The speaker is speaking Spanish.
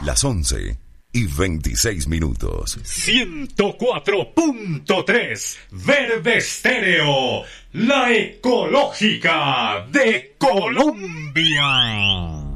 Las 11:26. 104.3 Verde Estéreo, la ecológica de Colombia.